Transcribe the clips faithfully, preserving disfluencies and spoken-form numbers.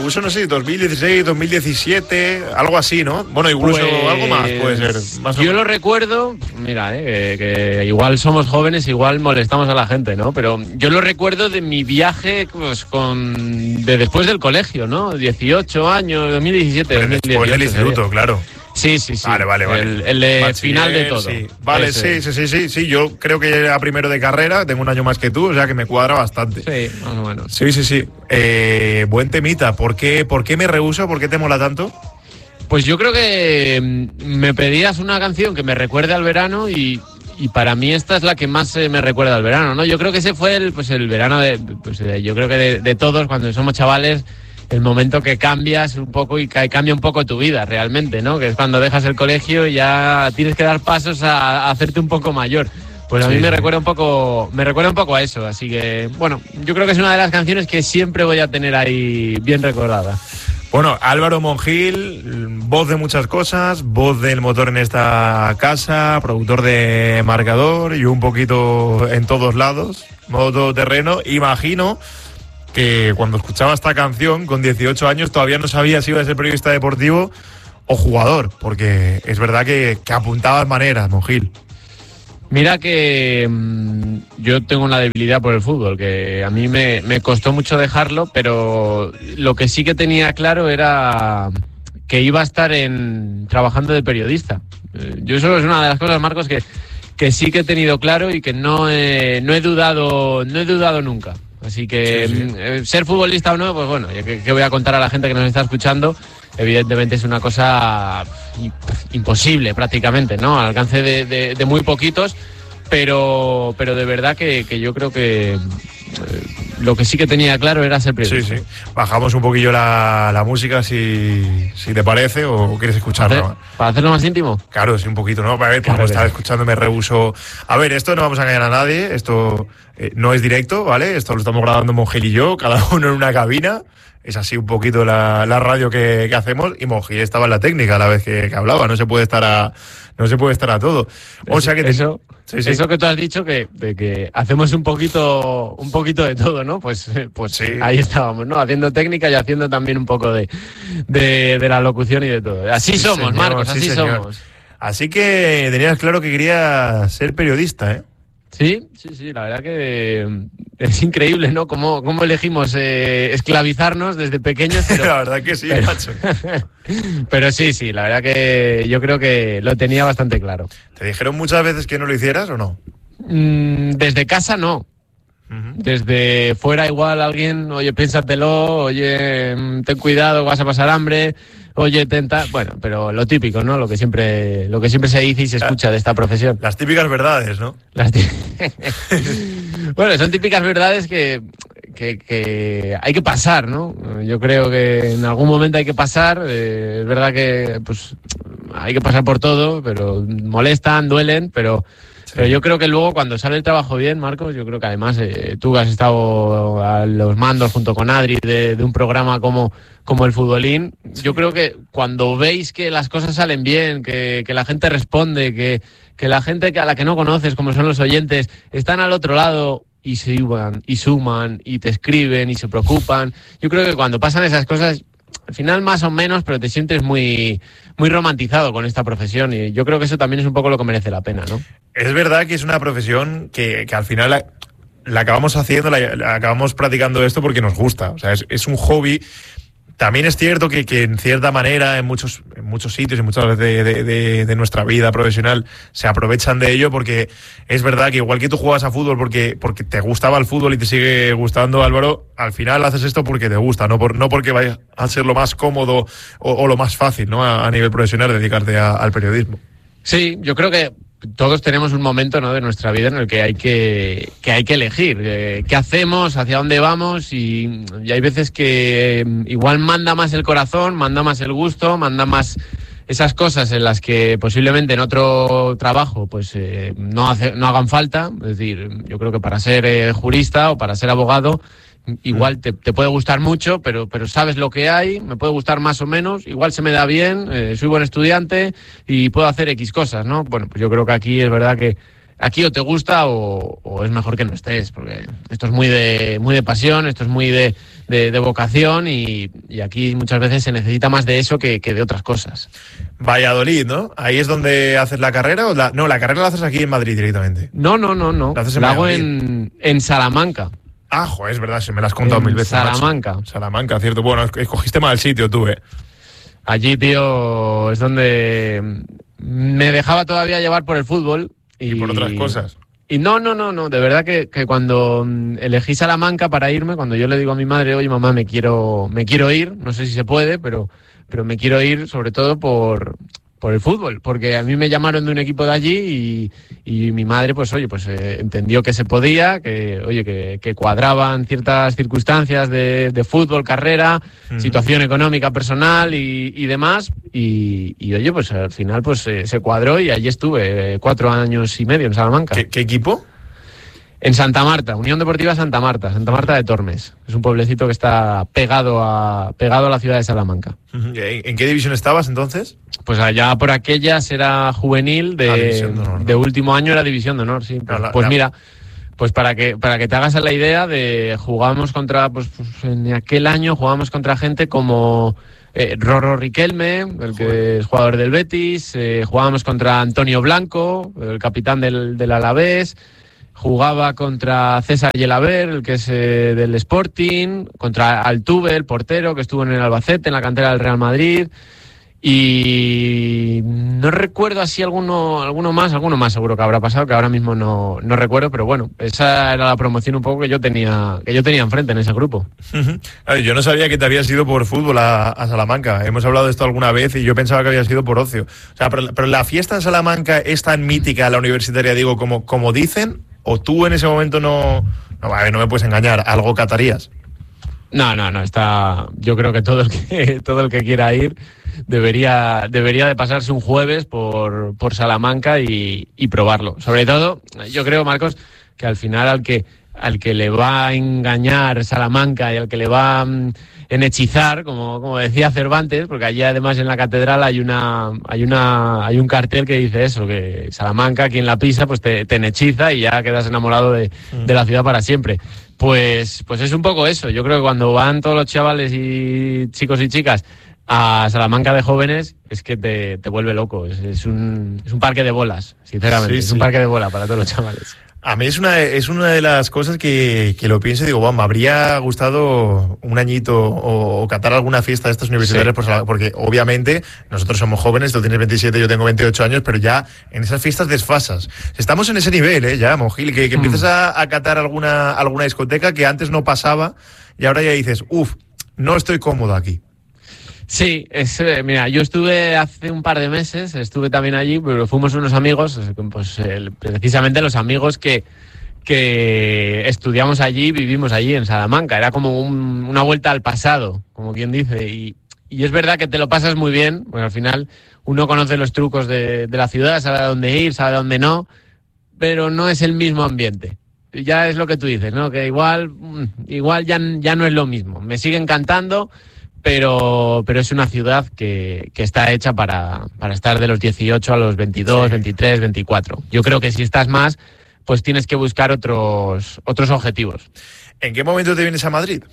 Reuso, no sé, dos mil dieciséis, dos mil diecisiete, algo así, ¿no? Bueno, incluso pues, algo más puede ser. Más yo lo recuerdo, mira, eh, que, que igual somos jóvenes, igual molestamos a la gente, ¿no? Pero yo lo recuerdo de mi viaje pues, con de después del colegio, ¿no? dieciocho años, dos mil diecisiete, dos mil dieciocho. Después del instituto, sería. claro. Sí, sí, sí. Vale, vale, vale. El, el de Bachiller, final de todo. Sí. Vale, Ese. sí, sí, sí, sí, sí. Yo creo que era primero de carrera, tengo un año más que tú, o sea que me cuadra bastante. Sí, más o menos. Sí, sí, sí. Eh, buen temita. ¿Por qué, ¿Por qué me rehuso? ¿Por qué te mola tanto? Pues yo creo que me pedías una canción que me recuerde al verano y, y para mí esta es la que más eh, me recuerda al verano, ¿no? Yo creo que ese fue el, pues el verano de, pues de, yo creo que de, de todos cuando somos chavales, el momento que cambias un poco y cambia un poco tu vida realmente, ¿no? Que es cuando dejas el colegio y ya tienes que dar pasos a, a hacerte un poco mayor. Pues a mí sí, me sí. recuerda un poco, me recuerda un poco a eso, así que bueno, yo creo que es una de las canciones que siempre voy a tener ahí bien recordada. Bueno, Álvaro Monjil, voz de muchas cosas, voz del motor en esta casa, productor de Marcador y un poquito en todos lados, modo terreno. Imagino que cuando escuchaba esta canción con dieciocho años todavía no sabía si iba a ser periodista deportivo o jugador, porque es verdad que, que apuntabas maneras, Monjil. Mira que mmm, yo tengo una debilidad por el fútbol, que a mí me, me costó mucho dejarlo, pero lo que sí que tenía claro era que iba a estar en trabajando de periodista. Eh, yo eso es una de las cosas, Marcos, que, que sí que he tenido claro y que no he, no he dudado, no he dudado nunca. Así que sí, sí. Eh, ser futbolista o no, pues bueno, ¿qué, qué voy a contar a la gente que nos está escuchando? Evidentemente es una cosa imposible prácticamente, ¿no? Al alcance de, de, de muy poquitos, pero, pero de verdad que, que yo creo que eh, lo que sí que tenía claro era ser periodista. Sí, sí. Bajamos un poquillo la, la música si, si te parece o quieres escucharla. ¿Para, hacer, ¿Para hacerlo más íntimo? Claro, sí, un poquito, ¿no? Para ver, claro como estaba escuchando me rehuso. A ver, esto no vamos a engañar a nadie, esto eh, no es directo, ¿vale? Esto lo estamos grabando Monjil y yo, cada uno en una cabina. Es así un poquito la, la radio que, que hacemos y Monjil estaba en la técnica a la vez que, que hablaba, no se puede estar a no se puede estar a todo. O sea que te... eso, sí, sí. eso que tú has dicho que, de que hacemos un poquito un poquito de todo, ¿no? Pues, pues sí. Ahí estábamos, ¿no? Haciendo técnica y haciendo también un poco de, de, de la locución y de todo. Así sí, somos, señor, Marcos, así sí, somos. Así que tenías claro que querías ser periodista, ¿eh? Sí, sí, sí, la verdad que es increíble, ¿no? Cómo, cómo elegimos eh, esclavizarnos desde pequeños. Pero, la verdad que sí, pero, macho. Pero sí, sí, la verdad que yo creo que lo tenía bastante claro. ¿Te dijeron muchas veces que no lo hicieras o no? Mm, desde casa no. Uh-huh. Desde fuera igual alguien, oye, piénsatelo, oye, ten cuidado, vas a pasar hambre. Oye, tenta, bueno, pero lo típico, ¿no? Lo que siempre, lo que siempre se dice y se escucha de esta profesión. Las típicas verdades, ¿no? Las tí... Bueno, son típicas verdades que, que, que hay que pasar, ¿no? Yo creo que en algún momento hay que pasar. Eh, es verdad que, pues, hay que pasar por todo, pero molestan, duelen, pero. Pero yo creo que luego cuando sale el trabajo bien, Marcos, yo creo que además eh, tú has estado a los mandos junto con Adri de, de un programa como, como el Futbolín, sí. Yo creo que cuando veis que las cosas salen bien, que, que la gente responde, que, que la gente que a la que no conoces, como son los oyentes, están al otro lado y se suman, y suman, y te escriben, y se preocupan, yo creo que cuando pasan esas cosas, al final más o menos, pero te sientes muy, muy romantizado con esta profesión y yo creo que eso también es un poco lo que merece la pena, ¿no? Es verdad que es una profesión que, que al final la, la acabamos haciendo, la, la acabamos practicando esto porque nos gusta, o sea, es, es un hobby. También es cierto que, que en cierta manera en muchos, en muchos sitios y muchas veces de, de, de, de nuestra vida profesional se aprovechan de ello porque es verdad que igual que tú juegas a fútbol porque, porque te gustaba el fútbol y te sigue gustando, Álvaro, al final haces esto porque te gusta, no, por, no porque vaya a ser lo más cómodo o, o lo más fácil, ¿no? A, a nivel profesional dedicarte a, al periodismo. Sí, yo creo que todos tenemos un momento, ¿no?, de nuestra vida en el que hay que, que, hay que elegir eh, qué hacemos, hacia dónde vamos y, y hay veces que eh, igual manda más el corazón, manda más el gusto, manda más esas cosas en las que posiblemente en otro trabajo pues eh, no, hace, no hagan falta. Es decir, yo creo que para ser eh, jurista o para ser abogado igual te, te puede gustar mucho, pero, pero sabes lo que hay, me puede gustar más o menos, igual se me da bien, eh, soy buen estudiante y puedo hacer X cosas, ¿no? Bueno, pues yo creo que aquí es verdad que aquí o te gusta o, o es mejor que no estés, porque esto es muy de muy de pasión, esto es muy de, de, de vocación y, y aquí muchas veces se necesita más de eso que, que de otras cosas. Valladolid, ¿no? ¿Ahí es donde haces la carrera? O la... No, la carrera la haces aquí en Madrid directamente. No, no, no, no. La, haces en la hago Valladolid. en, en Salamanca. Ah, joder, es verdad, se me la has contado En mil veces. Salamanca. Macho. Salamanca, cierto. Bueno, escogiste mal sitio tú, ¿eh? Allí, tío, es donde me dejaba todavía llevar por el fútbol. Y, y por otras cosas. Y no, no, no, no. De verdad que, que cuando elegí Salamanca para irme, cuando yo le digo a mi madre, oye, mamá, me quiero, me quiero ir, no sé si se puede, pero, pero me quiero ir sobre todo por... por el fútbol, porque a mí me llamaron de un equipo de allí y, y mi madre, pues oye, pues eh, entendió que se podía, que oye, que, que cuadraban ciertas circunstancias de, de fútbol, carrera, uh-huh. situación económica personal y, y demás, y, y oye, pues al final pues eh, se cuadró y allí estuve eh, cuatro años y medio en Salamanca. ¿Qué, qué equipo? En Santa Marta, Unión Deportiva Santa Marta, Santa Marta de Tormes. Es un pueblecito que está pegado a, pegado a la ciudad de Salamanca. ¿En qué división estabas entonces? Pues allá por aquellas era juvenil, de, ah, de, honor, ¿no? de último año era división de honor, sí. Pues, la, pues la... mira, pues para que para que te hagas la idea de jugábamos contra, pues, pues en aquel año jugábamos contra gente como eh, Rorro Riquelme, el Joder. que es jugador del Betis, eh, jugábamos contra Antonio Blanco, el capitán del, del Alavés. Jugaba contra César Yelaber, el que es eh, del Sporting, contra Altuve, el portero, que estuvo en el Albacete, en la cantera del Real Madrid. Y no recuerdo así alguno alguno más, alguno más seguro que habrá pasado, que ahora mismo no, no recuerdo, pero bueno, esa era la promoción un poco que yo tenía que yo tenía enfrente en ese grupo. A ver, yo no sabía que te habías ido por fútbol a, a Salamanca. Hemos hablado de esto alguna vez y yo pensaba que habías ido por ocio. O sea, pero, pero la fiesta en Salamanca es tan mítica, la universitaria, digo, como, como dicen... ¿O tú en ese momento no, no, a ver, no me puedes engañar, algo catarías? No, no, no, está. Yo creo que todo el que todo el que quiera ir debería debería de pasarse un jueves por, por Salamanca y, y probarlo. Sobre todo, yo creo, Marcos, que al final al que al que le va a engañar Salamanca y al que le va a enhechizar, como, como decía Cervantes, porque allí además en la catedral hay una hay una hay un cartel que dice eso, que Salamanca, quien la pisa, pues te, te enhechiza y ya quedas enamorado de, mm. de la ciudad para siempre. Pues, pues es un poco eso. Yo creo que cuando van todos los chavales y chicos y chicas a Salamanca de jóvenes, es que te, te vuelve loco. Es, es, un, es un parque de bolas, sinceramente. Sí, es sí. un parque de bola para todos los chavales. A mí es una, es una de las cosas que, que lo pienso y digo, bueno, me habría gustado un añito o, o catar alguna fiesta de estas universitarias, sí. pues, porque obviamente nosotros somos jóvenes, tú tienes veintisiete, yo tengo veintiocho años, pero ya en esas fiestas desfasas. Estamos en ese nivel, ¿eh? Ya, Mongil, que, que mm. empiezas a, a catar alguna, alguna discoteca que antes no pasaba y ahora ya dices, uff, no estoy cómodo aquí. Sí, es, eh, mira, yo estuve hace un par de meses, estuve también allí, pero fuimos unos amigos, pues eh, precisamente los amigos que, que estudiamos allí, vivimos allí en Salamanca. Era como un, una vuelta al pasado, como quien dice, y, y es verdad que te lo pasas muy bien, porque al final uno conoce los trucos de, de la ciudad, sabe a dónde ir, sabe a dónde no, pero no es el mismo ambiente. Ya es lo que tú dices, ¿no? Que igual, igual ya, ya no es lo mismo. Me sigue encantando, pero pero es una ciudad que, que está hecha para, para estar de los dieciocho a los veintidós, sí. veintitrés, veinticuatro. Yo creo que si estás más, pues tienes que buscar otros, otros objetivos. ¿En qué momento te vienes a Madrid?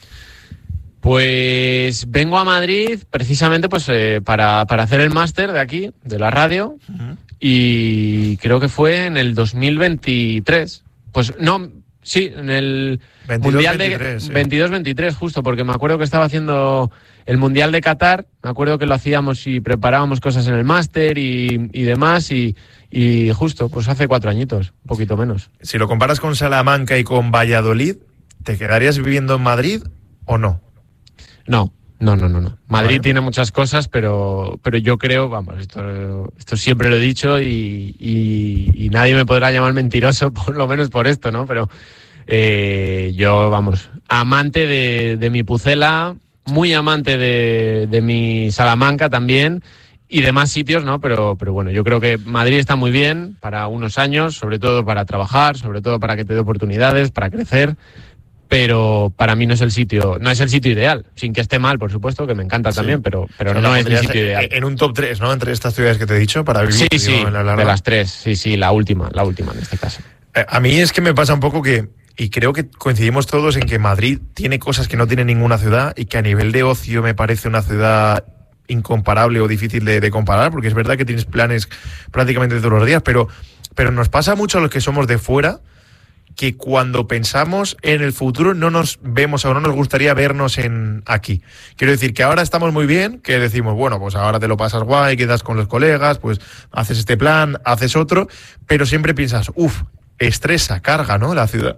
Pues vengo a Madrid precisamente pues eh, para, para hacer el máster de aquí, de la radio, uh-huh. y creo que fue en el dos mil veintitrés. Pues no... Sí, en el veintidós, Mundial de veintitrés, sí. veintidós veintitrés, justo, porque me acuerdo que estaba haciendo el Mundial de Qatar, me acuerdo que lo hacíamos y preparábamos cosas en el máster y, y demás, y, y justo, pues hace cuatro añitos, un poquito menos. Si lo comparas con Salamanca y con Valladolid, ¿te quedarías viviendo en Madrid o no? No. No, no, no, no. Madrid vale. tiene muchas cosas, pero pero yo creo, vamos, esto, esto siempre lo he dicho y, y, y nadie me podrá llamar mentiroso, por lo menos por esto, ¿no? Pero eh, yo, vamos, amante de, de mi Pucela, muy amante de, de mi Salamanca también y demás sitios, ¿no? Pero, pero bueno, yo creo que Madrid está muy bien para unos años, sobre todo para trabajar, sobre todo para que te dé oportunidades, para crecer. pero para mí no es el sitio, no es el sitio ideal, sin que esté mal, por supuesto, que me encanta sí. también, pero, pero o sea, no es el sitio ideal. En un top tres, ¿no? Entre estas ciudades que te he dicho, para vivir. Sí, sí, en la de las tres, sí, sí, la última, la última en este caso. A mí es que me pasa un poco que, y creo que coincidimos todos en que Madrid tiene cosas que no tiene ninguna ciudad y que a nivel de ocio me parece una ciudad incomparable o difícil de, de comparar, porque es verdad que tienes planes prácticamente todos los días, pero, pero nos pasa mucho a los que somos de fuera, que cuando pensamos en el futuro no nos vemos o no nos gustaría vernos en aquí. Quiero decir que ahora estamos muy bien, que decimos, bueno, pues ahora te lo pasas guay, quedas con los colegas, pues haces este plan, haces otro, pero siempre piensas, uff, estresa, carga, ¿no?, la ciudad.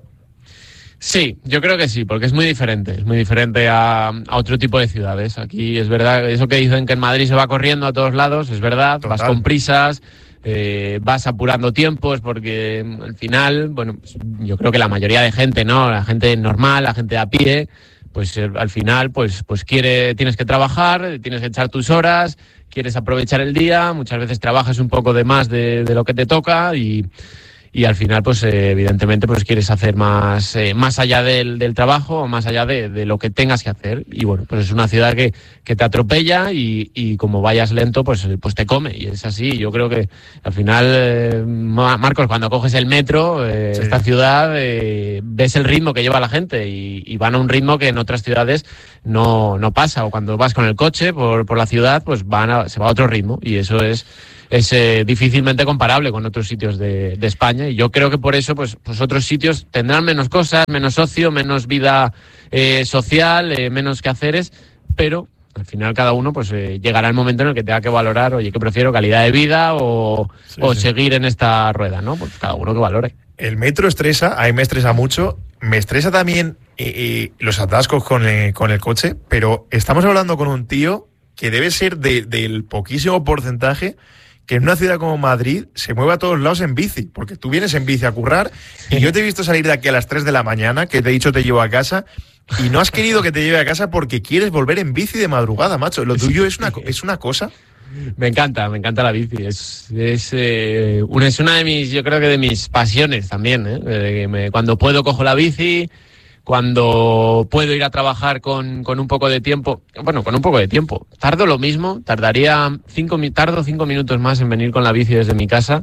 Sí, yo creo que sí, porque es muy diferente, es muy diferente a, a otro tipo de ciudades. Aquí es verdad, eso que dicen que en Madrid se va corriendo a todos lados, es verdad, Total. Vas con prisas, Eh, vas apurando tiempos porque al final, bueno, yo creo que la mayoría de gente, ¿no? La gente normal, la gente de a pie, pues eh, al final, pues, pues quiere, tienes que trabajar, tienes que echar tus horas, quieres aprovechar el día, muchas veces trabajas un poco de más de, de lo que te toca y, y al final, pues eh, evidentemente, pues quieres hacer más, eh, más allá del, del trabajo, más allá de, de lo que tengas que hacer. Y bueno, pues es una ciudad que, que te atropella y, y como vayas lento, pues, pues te come. Y es así. Yo creo que al final, eh, Marcos, cuando coges el metro, eh, sí. esta ciudad, eh, ves el ritmo que lleva la gente y, y van a un ritmo que en otras ciudades no, no pasa. O cuando vas con el coche por, por la ciudad, pues van a, se va a otro ritmo y eso es... es eh, difícilmente comparable con otros sitios de, de España y yo creo que por eso pues, pues otros sitios tendrán menos cosas, menos ocio, menos vida eh, social, eh, menos quehaceres, pero al final cada uno pues eh, llegará el momento en el que tenga que valorar, oye, ¿qué prefiero? ¿Calidad de vida o, sí, o sí. seguir en esta rueda? ¿No? Pues cada uno que valore. El metro estresa, a mí me estresa mucho, me estresa también eh, eh, los atascos con, eh, con el coche, pero estamos hablando con un tío que debe ser de, del poquísimo porcentaje que en una ciudad como Madrid se mueve a todos lados en bici, porque tú vienes en bici a currar y yo te he visto salir de aquí a las tres de la mañana, que te he dicho te llevo a casa, y no has querido que te lleve a casa porque quieres volver en bici de madrugada, macho. Lo tuyo es una, es una cosa... Me encanta, me encanta la bici. Es, es, eh, una, es una de mis, yo creo que de mis pasiones también, ¿eh? Eh, me, cuando puedo cojo la bici... Cuando puedo ir a trabajar con, con un poco de tiempo, bueno, con un poco de tiempo, tardo lo mismo, tardaría cinco, tardo cinco minutos más en venir con la bici desde mi casa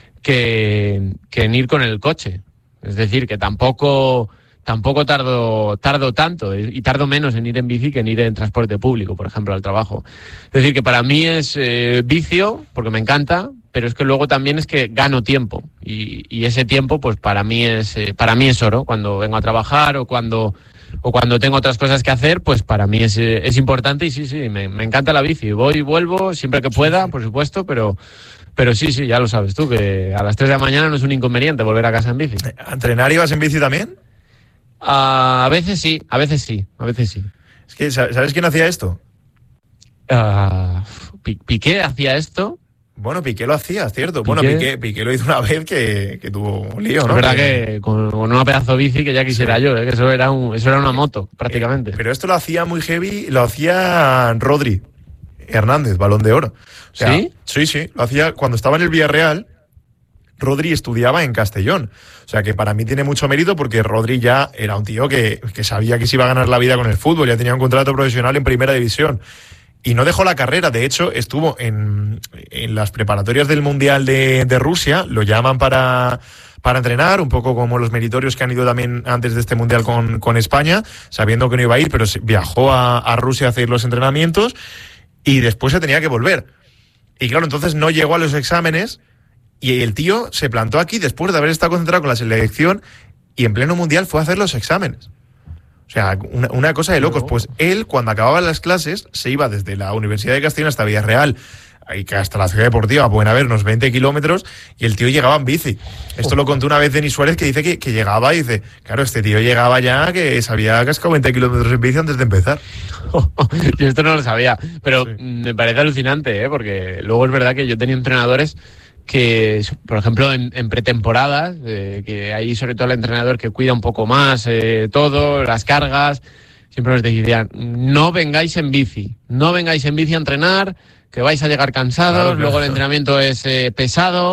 que, que en ir con el coche. Es decir, que tampoco, tampoco tardo, tardo tanto y tardo menos en ir en bici que en ir en transporte público, por ejemplo, al trabajo. Es decir, que para mí es eh, vicio, porque me encanta, pero es que luego también es que gano tiempo y, y ese tiempo pues para mí es eh, para mí es oro cuando vengo a trabajar o cuando o cuando tengo otras cosas que hacer, pues para mí es, es importante y sí, sí, me, me encanta la bici, voy y vuelvo siempre que pueda, por supuesto, pero pero sí, sí, ya lo sabes tú, que a las tres de la mañana no es un inconveniente volver a casa en bici. ¿A entrenar ibas en bici también? Uh, a veces sí, a veces sí, a veces sí. Es que, ¿sabes quién hacía esto? Uh, Piqué hacía esto. Bueno, Piqué lo hacía, cierto. Piqué. Bueno, Piqué, Piqué lo hizo una vez que, que tuvo un lío, ¿no? Es verdad que con, con una pedazo de bici que ya quisiera sí. yo, ¿eh? Que eso era, un, eso era una moto, prácticamente. Eh, pero esto lo hacía muy heavy, lo hacía Rodri Hernández, Balón de Oro. O sea, ¿sí? Sí, sí, lo hacía cuando estaba en el Villarreal. Rodri estudiaba en Castellón. O sea que para mí tiene mucho mérito porque Rodri ya era un tío que, que sabía que se iba a ganar la vida con el fútbol, ya tenía un contrato profesional en primera división. Y no dejó la carrera, de hecho estuvo en, en las preparatorias del Mundial de, de Rusia, lo llaman para, para entrenar, un poco como los meritorios que han ido también antes de este Mundial con, con España, sabiendo que no iba a ir, pero viajó a, a Rusia a hacer los entrenamientos y después se tenía que volver. Y claro, entonces no llegó a los exámenes y el tío se plantó aquí después de haber estado concentrado con la selección y en pleno Mundial fue a hacer los exámenes. O sea, una, una cosa de locos. Pues él, cuando acababa las clases, se iba desde la Universidad de Castellón hasta Villarreal, hasta la Ciudad Deportiva, pueden haber unos veinte kilómetros, y el tío llegaba en bici. Esto lo contó una vez Denis Suárez, que dice que, que llegaba y dice, claro, este tío llegaba ya que se había cascado veinte kilómetros en bici antes de empezar. Yo esto no lo sabía, pero sí. Me parece alucinante, ¿eh? Porque luego es verdad que yo tenía entrenadores que, por ejemplo, en, en pretemporadas, eh, que hay sobre todo el entrenador que cuida un poco más eh, todo, las cargas, siempre nos decían, no vengáis en bici, no vengáis en bici a entrenar, que vais a llegar cansados, claro, claro. Luego el entrenamiento es eh, pesado,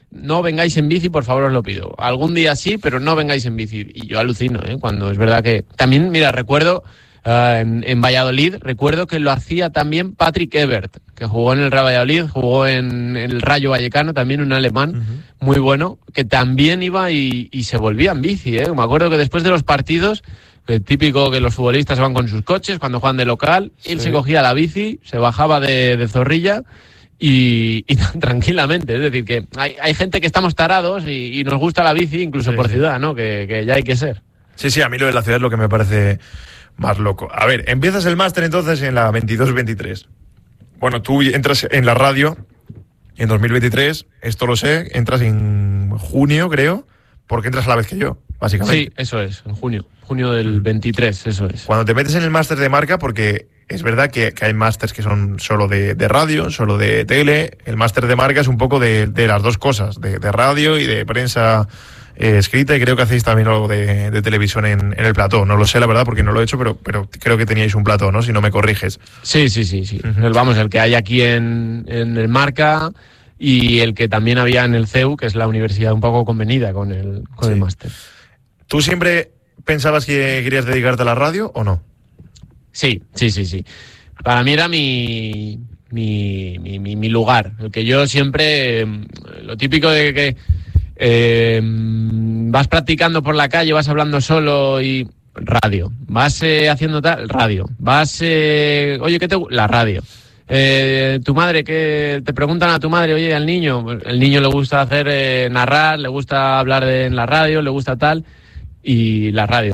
no vengáis en bici, por favor, os lo pido. Algún día sí, pero no vengáis en bici. Y yo alucino, ¿eh? Cuando es verdad que... También, mira, recuerdo uh, en, en Valladolid, recuerdo que lo hacía también Patrick Ebert, que jugó en el Real Valladolid, jugó en, en el Rayo Vallecano, también un alemán uh-huh. muy bueno, que también iba y, y se volvía en bici, ¿eh? Me acuerdo que después de los partidos, el típico que los futbolistas van con sus coches cuando juegan de local, sí. él se cogía la bici, se bajaba de, de Zorrilla... Y, y tranquilamente, es decir, que hay, hay gente que estamos tarados y, y nos gusta la bici incluso sí, por ciudad, ¿no? Que, que ya hay que ser. Sí, sí, a mí lo de la ciudad es lo que me parece más loco. A ver, empiezas el máster entonces en la veintidós veintitrés. Bueno, tú entras en la radio en dos mil veintitrés, esto lo sé, entras en junio, creo, porque entras a la vez que yo, básicamente. Sí, eso es, en junio, junio del veintitrés, eso es. Cuando te metes en el máster de marca, porque... Es verdad que, que hay másters que son solo de, de radio, solo de tele. El máster de marca es un poco de, de las dos cosas, de, de radio y de prensa eh, escrita, y creo que hacéis también algo de, de televisión en, en el plató. No lo sé, la verdad, porque no lo he hecho, pero, pero creo que teníais un plató, ¿no? Si no me corriges. Sí, sí, sí. sí. Uh-huh. Vamos, el que hay aquí en, en el Marca y el que también había en el C E U, que es la universidad un poco convenida con el, con sí. el máster. ¿Tú siempre pensabas que querías dedicarte a la radio o no? Sí, sí, sí, sí. Para mí era mi, mi, mi, mi, mi lugar. El que yo siempre, lo típico de que eh, vas practicando por la calle, vas hablando solo y radio. Vas eh, haciendo tal, radio. Vas, eh, oye, ¿qué te gusta? La radio. Eh, tu madre, que te preguntan a tu madre, oye, al niño, el niño le gusta hacer, eh, narrar, le gusta hablar de, en la radio, le gusta tal... Y la radio.